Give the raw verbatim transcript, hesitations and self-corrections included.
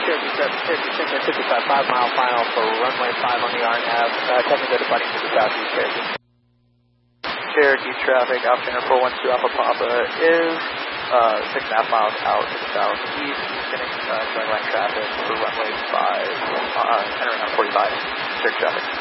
Cherokee traffic, Cherokee Center, fifty-five, five mile final for runway five on the R N A V, uh, coming to the bunny to the southeast, Cherokee. Cherokee traffic, option four one two Alpha Papa is uh, six and a half miles out to the southeast, getting uh, joint line traffic for runway five, uh, entering on forty-five, Cherokee traffic.